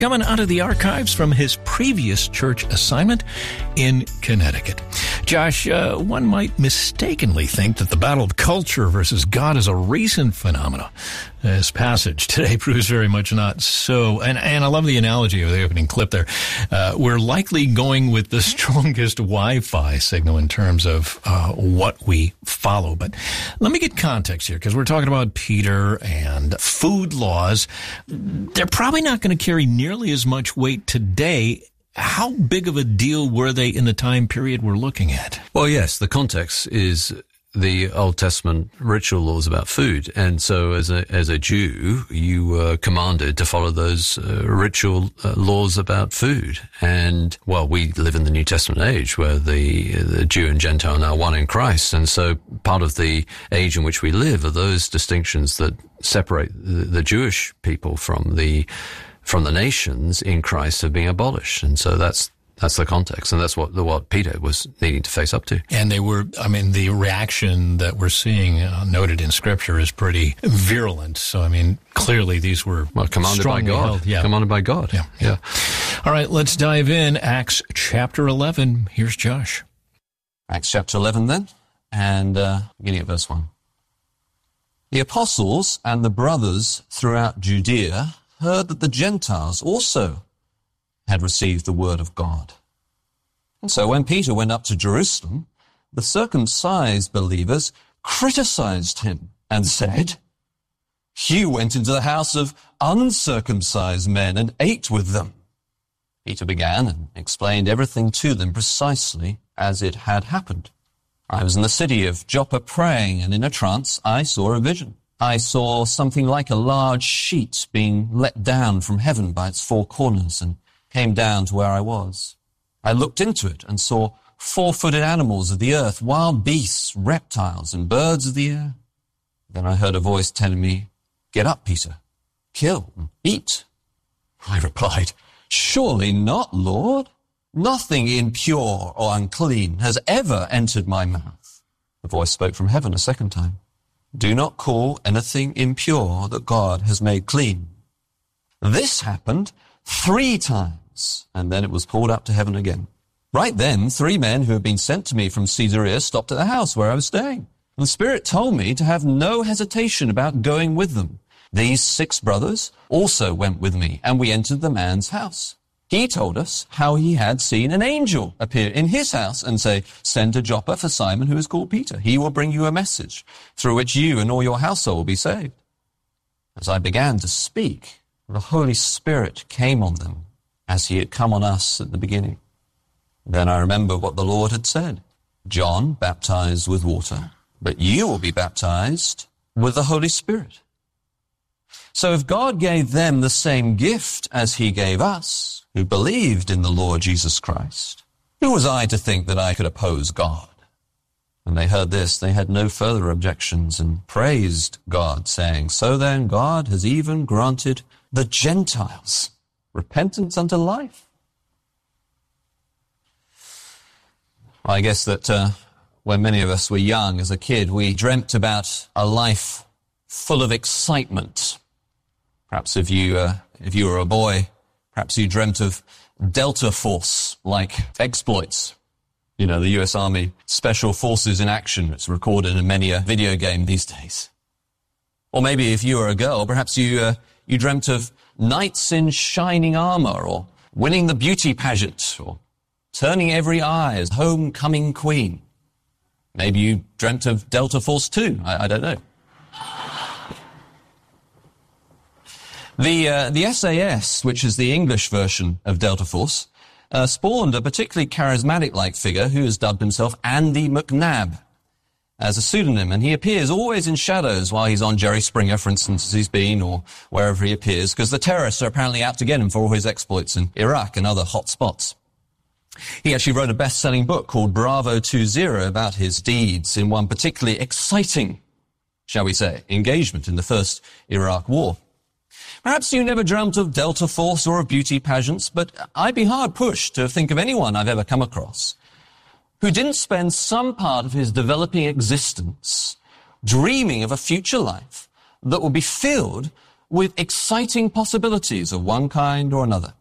coming out of the archives from his previous church assignment in Connecticut. Josh, one might mistakenly think that the battle of culture versus God is a recent phenomenon. This passage today proves very much not so. And I love the analogy of the opening clip there. We're likely going with the strongest Wi-Fi signal in terms of what we follow. But let me get context here, because we're talking about Peter and food laws. They're probably not going to carry nearly as much weight today. How big of a deal were they in the time period we're looking at? Well, yes, the context is the Old Testament ritual laws about food. And so as a Jew, you were commanded to follow those ritual laws about food. And, well, we live in the New Testament age where the Jew and Gentile are now one in Christ. And so part of the age in which we live are those distinctions that separate the Jewish people from the nations in Christ have been abolished. And so that's the context, and that's what Peter was needing to face up to. And the reaction that we're seeing noted in Scripture is pretty virulent. So, clearly these were commanded by God. Held. Yeah. Commanded by God. Yeah. All right, let's dive in. Acts chapter 11. Here's Josh. Acts chapter 11 then, and beginning at verse 1. The apostles and the brothers throughout Judea heard that the Gentiles also had received the word of God. And so when Peter went up to Jerusalem, the circumcised believers criticized him and said, "You went into the house of uncircumcised men and ate with them." Peter began and explained everything to them precisely as it had happened. "I was in the city of Joppa praying, and in a trance I saw a vision. I saw something like a large sheet being let down from heaven by its four corners and came down to where I was. I looked into it and saw four-footed animals of the earth, wild beasts, reptiles, and birds of the air. Then I heard a voice telling me, 'Get up, Peter, kill and eat.' I replied, 'Surely not, Lord. Nothing impure or unclean has ever entered my mouth.' The voice spoke from heaven a second time, 'Do not call anything impure that God has made clean.' This happened 3 times, and then it was pulled up to heaven again. Right then, 3 men who had been sent to me from Caesarea stopped at the house where I was staying. And the Spirit told me to have no hesitation about going with them. These 6 brothers also went with me, and we entered the man's house. He told us how he had seen an angel appear in his house and say, 'Send to Joppa for Simon, who is called Peter. He will bring you a message through which you and all your household will be saved.' As I began to speak, the Holy Spirit came on them as he had come on us at the beginning. Then I remember what the Lord had said. 'John baptized with water, but you will be baptized with the Holy Spirit.' So if God gave them the same gift as he gave us, who believed in the Lord Jesus Christ, who was I to think that I could oppose God?" When they heard this, they had no further objections and praised God, saying, "So then God has even granted the Gentiles repentance unto life." I guess that when many of us were young as a kid, we dreamt about a life full of excitement. Perhaps if you were a boy, perhaps you dreamt of Delta Force-like exploits. You know, the U.S. Army Special Forces in action. It's recorded in many a video game these days. Or maybe if you were a girl, perhaps you dreamt of knights in shining armor, or winning the beauty pageant, or turning every eye as homecoming queen. Maybe you dreamt of Delta Force 2. I don't know. The SAS, which is the English version of Delta Force, spawned a particularly charismatic-like figure who has dubbed himself Andy McNabb as a pseudonym, and he appears always in shadows while he's on Jerry Springer, for instance, as he's been, or wherever he appears, because the terrorists are apparently out to get him for all his exploits in Iraq and other hot spots. He actually wrote a best-selling book called Bravo 20 about his deeds in one particularly exciting, shall we say, engagement in the first Iraq War. Perhaps you never dreamt of Delta Force or of beauty pageants, but I'd be hard-pushed to think of anyone I've ever come across who didn't spend some part of his developing existence dreaming of a future life that would be filled with exciting possibilities of one kind or another.